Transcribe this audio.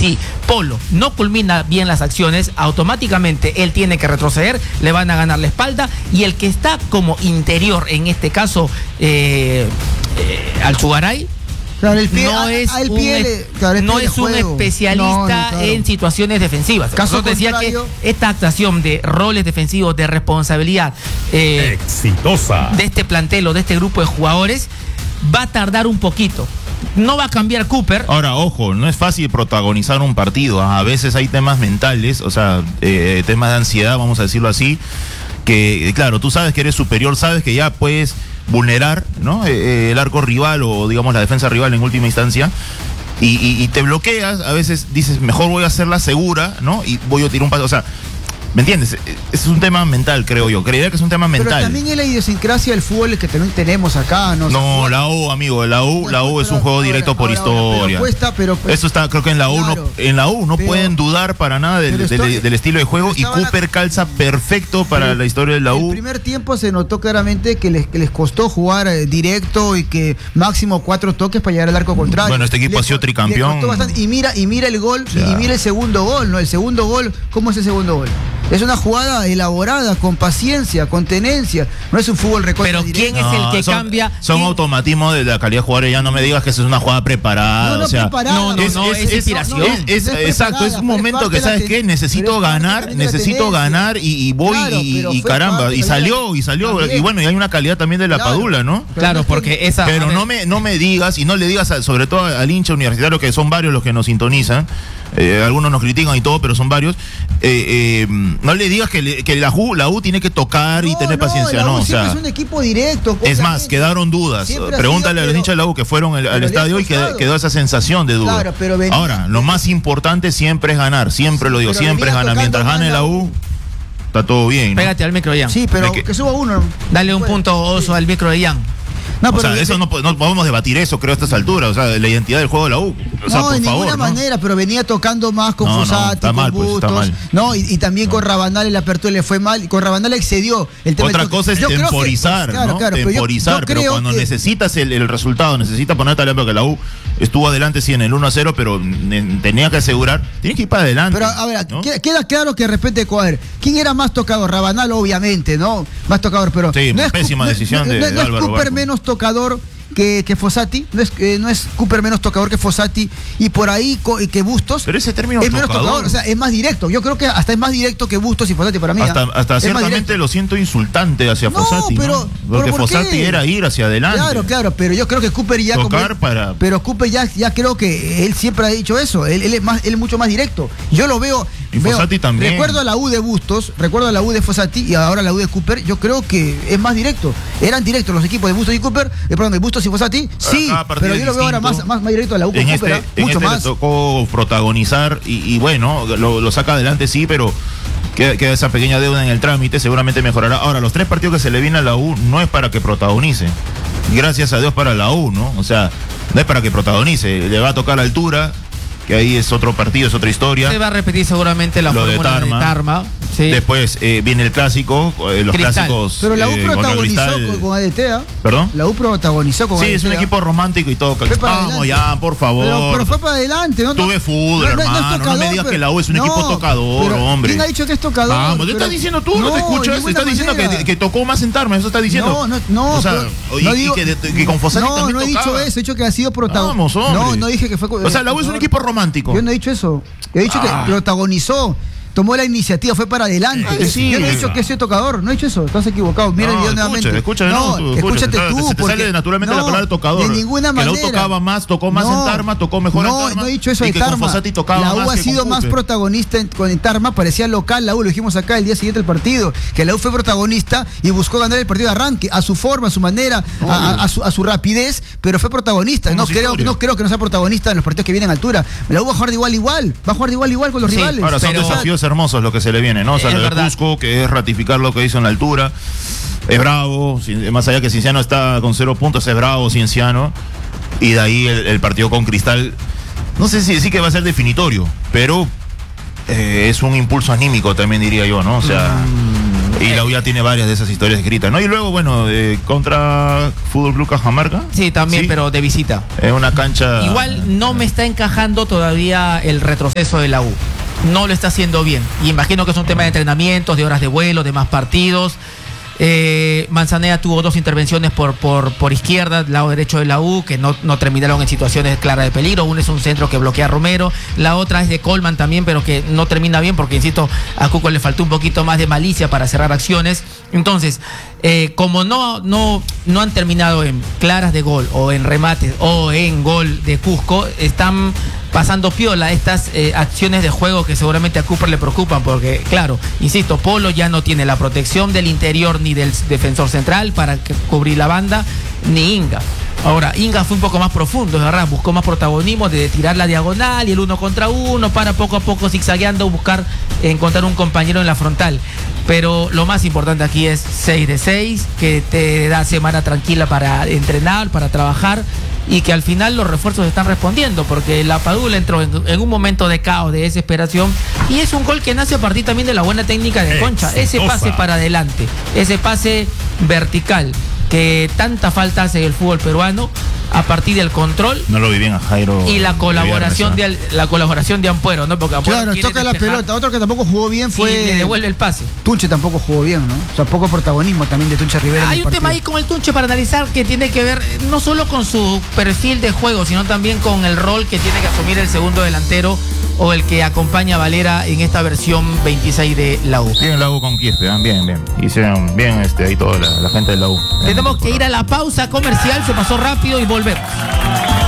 si Polo no culmina bien las acciones, automáticamente él tiene que retroceder, le van a ganar la espalda, y el que está como interior, en este caso, Alzugaray, claro, el pie, no es un especialista en situaciones defensivas. Caso decía que esta actuación de roles defensivos, de responsabilidad exitosa de este plantel o de este grupo de jugadores, va a tardar un poquito. No va a cambiar Cooper. Ahora, ojo, no es fácil protagonizar un partido. A veces hay temas mentales, o sea, temas de ansiedad, vamos a decirlo así, que claro, tú sabes que eres superior, sabes que ya puedes vulnerar, ¿no? El arco rival o digamos la defensa rival en última instancia, y te bloqueas. A veces dices, mejor voy a hacerla segura, ¿no? Y voy a tirar un paso, o sea, ¿me entiendes? Es un tema mental, creo yo. Creería que es un tema mental. Pero también es la idiosincrasia del fútbol que también tenemos acá, ¿no? No, la U, amigo, la U es un juego directo por historia. Pero eso está, creo que en la U claro, no pueden dudar para nada del estilo de juego, y Cooper calza perfecto para la historia de la U. El primer tiempo se notó claramente que les costó jugar directo, y que máximo 4 toques para llegar al arco contrario. Bueno, este equipo ha sido tricampeón. Y mira el gol, ya. Y mira el segundo gol, ¿no? El segundo gol, ¿cómo es el segundo gol? Es una jugada elaborada, con paciencia, con tenencia. No es un fútbol recontra Pero directo. ¿quién es el que cambia? Son automatismos de la calidad de jugadores. Ya no me digas que eso es una jugada preparada. No, o sea, preparada. Es inspiración. Exacto, es un momento que, ¿sabes qué? Necesito ganar, y voy, claro, y caramba, y salió. También. Y bueno, y hay una calidad también de la Padula, ¿no? Claro, porque esa... Pero no me digas, y no le digas sobre todo al hincha universitario, que son varios los que nos sintonizan, algunos nos critican y todo, pero son varios, no le digas que la U tiene que tocar y tener paciencia, la U no, o sea, es un equipo directo. es más, quedaron dudas. Pregúntale a los hinchas de la U que fueron al estadio, y quedó esa sensación de duda. Claro, ahora, lo más importante siempre es ganar, siempre lo digo, siempre es ganar. Mientras gane la U, está todo bien, ¿no? Pégate al micro, Jan. Sí, pero que suba uno. Dale un punto oso al micro de Jan. No, o sea, eso no podemos debatir eso, creo, a estas alturas. O sea, la identidad del juego de la U. O sea, no, de ninguna manera, pero venía tocando más con Fossati, con mal, Bustos. Pues, no, y también con Rabanal en la apertura le fue mal. Y con Rabanal excedió el tema. Otra cosa es temporizar, ¿no? Temporizar, pero cuando necesitas el resultado, necesitas poner talento, porque la U estuvo adelante, sí, en el 1-0, pero tenía que asegurar, tiene que ir para adelante. Pero, a ver, ¿no? queda claro que de repente, ¿quién era más tocador? Rabanal, obviamente, ¿no? Más tocador, pero... Sí, no pésima decisión de Álvaro Barco. Cooper menos tocador que Fossati, no es Cooper menos tocador que Fossati, y por ahí que Bustos. Pero ese término es menos tocador, o sea, es más directo. Yo creo que hasta es más directo que Bustos y Fossati para mí. Hasta ciertamente lo siento insultante hacia Fossati, ¿no? Porque Fossati era ir hacia adelante. Claro, pero yo creo que Cooper ya pero Cooper ya creo que él siempre ha dicho eso. Él es mucho más directo. Yo lo veo. Y Fossati también. Recuerdo a la U de Bustos, recuerdo a la U de Fossati y ahora la U de Cooper. Yo creo que es más directo. Eran directos los equipos de Bustos y Cooper, de Bustos y Fossati, sí, pero yo lo veo ahora más directo a la U con Cooper, mucho más. Le tocó protagonizar y bueno, lo saca adelante, sí, pero queda esa pequeña deuda en el trámite, seguramente mejorará. Ahora, los 3 partidos que se le viene a la U no es para que protagonice. Gracias a Dios para la U, ¿no? O sea, no es para que protagonice, le va a tocar la altura, que ahí es otro partido, es otra historia. Se va a repetir seguramente la fórmula de Tarma. Sí. Después viene el clásico, los clásicos. Pero la U protagonizó con ADT, ¿Perdón? La U protagonizó con ADT. Sí, es un equipo romántico y todo. Vamos ya, por favor. Pero fue para adelante, ¿no? Tuve fútbol, hermano. No me digas que la U es un equipo tocador, hombre. ¿Quién ha dicho que es tocador? Vamos, ¿qué estás diciendo tú? No te escuchas. Estás diciendo que tocó más en Tarma, eso estás diciendo. No. O sea, que con Fossati también tocaba. No he dicho eso, he dicho que ha sido protagonista. Vamos, hombre. No dije que fue. O sea, la U es un equipo romántico. Yo no he dicho eso. He dicho que protagonizó. Tomó la iniciativa, fue para adelante. Sí, yo no he dicho que soy tocador, no he dicho eso, estás equivocado. Mira el video nuevamente. Escúchate tú. Se te sale naturalmente la palabra tocador. De ninguna manera. Que la U tocaba más, tocó más en Tarma, tocó mejor en Tarma. No he dicho eso de Tarma. La U ha sido más protagonista en Tarma, parecía local la U, lo dijimos acá el día siguiente del partido, que la U fue protagonista y buscó ganar el partido de arranque, a su forma, a su manera, a su rapidez, pero fue protagonista. No creo que no sea protagonista en los partidos que vienen a altura. La U va a jugar de igual a igual, con los rivales. Ahora son desafíos hermosos lo que se le viene, ¿no? O sea, lo de Cusco, que es ratificar lo que hizo en la altura. Es bravo, más allá que Cienciano está con 0 puntos, es bravo Cienciano. Y de ahí el partido con Cristal, no sé si decir que va a ser definitorio, pero es un impulso anímico también, diría yo, ¿no? O sea, Y la U ya tiene varias de esas historias escritas, ¿no? Y luego, bueno, contra Fútbol Club Cajamarca. Sí, también, ¿sí? Pero de visita. Es una cancha... Igual no me está encajando todavía el retroceso de la U. No lo está haciendo bien. Y imagino que es un tema de entrenamientos, de horas de vuelo, de más partidos. Manzanea tuvo 2 intervenciones por izquierda, lado derecho de la U, que no terminaron en situaciones claras de peligro. Una es un centro que bloquea a Romero, la otra es de Coleman también, pero que no termina bien porque, insisto, a Cuco le faltó un poquito más de malicia para cerrar acciones. Entonces, como no han terminado en claras de gol o en remates o en gol de Cusco, están pasando piola estas acciones de juego que seguramente a Cooper le preocupan, porque, claro, insisto, Polo ya no tiene la protección del interior ni del defensor central para cubrir la banda, ni Inga. Ahora, Inga fue un poco más profundo, es verdad, buscó más protagonismo de tirar la diagonal y el 1 contra 1, para poco a poco zigzagueando, buscar encontrar un compañero en la frontal. Pero lo más importante aquí es 6 de 6, que te da semana tranquila para entrenar, para trabajar, y que al final los refuerzos están respondiendo, porque la Padula entró en un momento de caos, de desesperación, y es un gol que nace a partir también de la buena técnica de Concha, ese pase para adelante, ese pase vertical que tanta falta hace en el fútbol peruano, a partir del control. No lo vi bien a Jairo. Y la colaboración de Ampuero, ¿no? Porque Ampuero, claro, toca la pelota. Otro que tampoco jugó bien fue... Y le devuelve el pase. Tunche tampoco jugó bien, ¿no? O sea, poco protagonismo también de Tunche Rivera. Hay un tema ahí con el Tunche para analizar que tiene que ver no solo con su perfil de juego, sino también con el rol que tiene que asumir el segundo delantero o el que acompaña a Valera en esta versión 26 de la U. Bien la U con Quispe, bien. Hicieron bien ahí toda la gente de la U. Tenemos que ir a la pausa comercial, se pasó rápido y volvemos.